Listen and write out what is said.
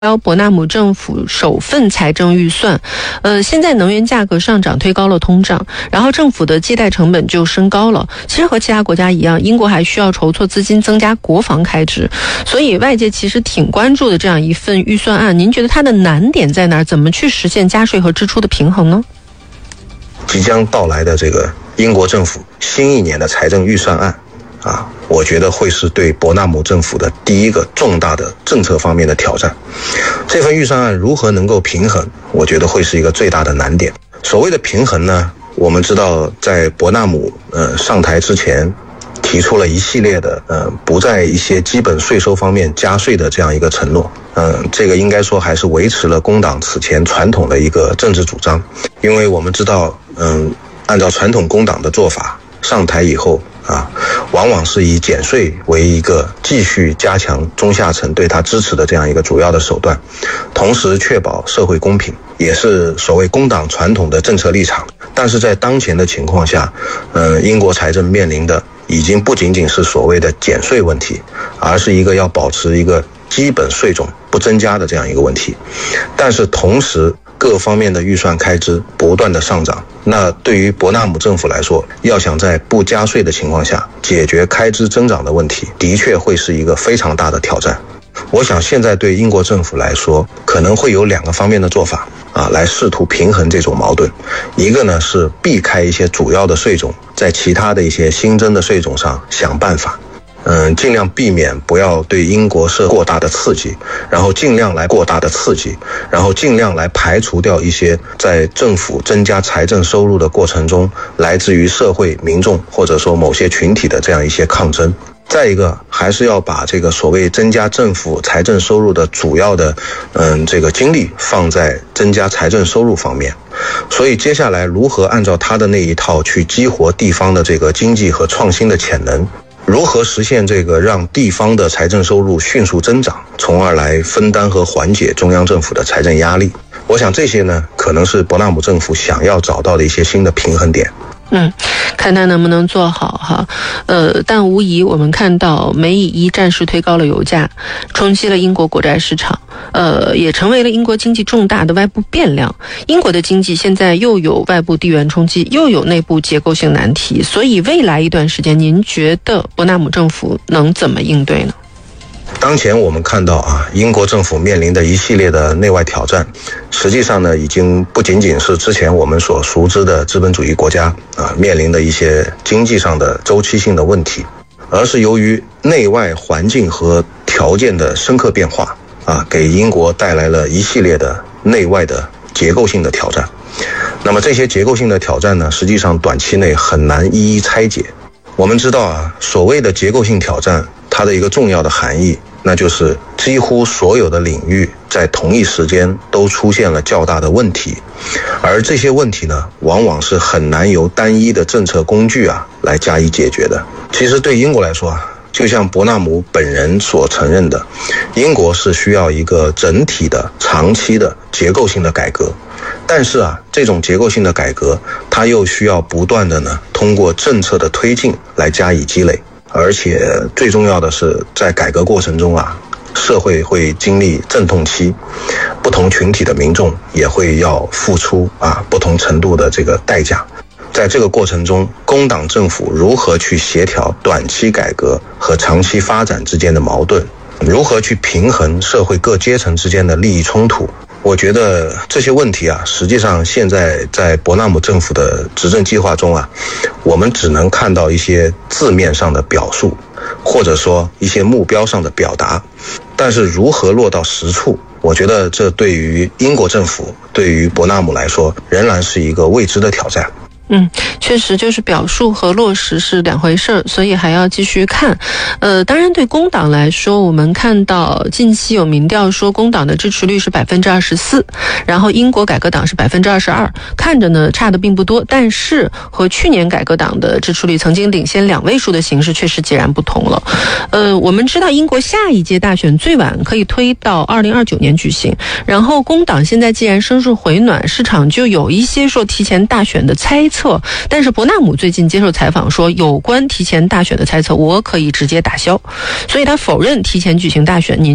伯纳姆政府首份财政预算，现在能源价格上涨推高了通胀，然后政府的借贷成本就升高了。其实和其他国家一样，英国还需要筹措资金增加国防开支，所以外界其实挺关注的这样一份预算案。您觉得它的难点在哪儿？怎么去实现加税和支出的平衡呢？ 即将到来的这个英国政府新一年的财政预算案我觉得会是对伯纳姆政府的第一个重大的政策方面的挑战。这份预算案如何能够平衡，我觉得会是一个最大的难点。所谓的平衡呢，我们知道在伯纳姆上台之前提出了一系列的不在一些基本税收方面加税的这样一个承诺。这个应该说还是维持了工党此前传统的一个政治主张。因为我们知道按照传统工党的做法，上台以后往往是以减税为一个继续加强中下层对他支持的这样一个主要的手段，同时确保社会公平，也是所谓工党传统的政策立场。但是在当前的情况下，英国财政面临的已经不仅仅是所谓的减税问题，而是一个要保持一个基本税种不增加的这样一个问题。但是同时各方面的预算开支不断的上涨，那对于伯纳姆政府来说，要想在不加税的情况下解决开支增长的问题，的确会是一个非常大的挑战。我想现在对英国政府来说，可能会有两个方面的做法来试图平衡这种矛盾。一个呢是避开一些主要的税种，在其他的一些新增的税种上想办法，尽量避免不要对英国设过大的刺激，然后尽量来过大的刺激，然后尽量来排除掉一些在政府增加财政收入的过程中来自于社会民众或者说某些群体的这样一些抗争。再一个还是要把这个所谓增加政府财政收入的主要的这个精力放在增加财政收入方面。所以接下来如何按照他的那一套去激活地方的这个经济和创新的潜能，如何实现这个让地方的财政收入迅速增长，从而来分担和缓解中央政府的财政压力，我想这些呢可能是伯纳姆政府想要找到的一些新的平衡点。 看他能不能做好哈。但无疑我们看到美以一战事推高了油价，冲击了英国国债市场，也成为了英国经济重大的外部变量。英国的经济现在又有外部地缘冲击，又有内部结构性难题，所以未来一段时间您觉得伯纳姆政府能怎么应对呢？ 当前我们看到英国政府面临的一系列的内外挑战，实际上呢已经不仅仅是之前我们所熟知的资本主义国家面临的一些经济上的周期性的问题，而是由于内外环境和条件的深刻变化给英国带来了一系列的内外的结构性的挑战。那么这些结构性的挑战呢，实际上短期内很难一一拆解。我们知道所谓的结构性挑战，它的一个重要的含义，那就是几乎所有的领域在同一时间都出现了较大的问题，而这些问题呢，往往是很难由单一的政策工具来加以解决的。其实对英国来说就像伯纳姆本人所承认的，英国是需要一个整体的长期的结构性的改革。但是这种结构性的改革，它又需要不断的呢通过政策的推进来加以积累，而且最重要的是在改革过程中社会会经历阵痛期，不同群体的民众也会要付出不同程度的这个代价。在这个过程中，工党政府如何去协调短期改革和长期发展之间的矛盾，如何去平衡社会各阶层之间的利益冲突，我觉得这些问题实际上现在在伯纳姆政府的执政计划中我们只能看到一些字面上的表述，或者说一些目标上的表达，但是如何落到实处，我觉得这对于英国政府，对于伯纳姆来说，仍然是一个未知的挑战。 确实就是表述和落实是两回事，所以还要继续看。当然对工党来说，我们看到近期有民调说工党的支持率是 24%， 然后英国改革党是 22%， 看着呢差的并不多，但是和去年改革党的支持率曾经领先2位数的形势确实截然不同了。我们知道英国下一届大选最晚可以推到2029年举行，然后工党现在既然声势回暖，市场就有一些说提前大选的猜测，但是伯纳姆最近接受采访说，有关提前大选的猜测我可以直接打消，所以他否认提前举行大选。您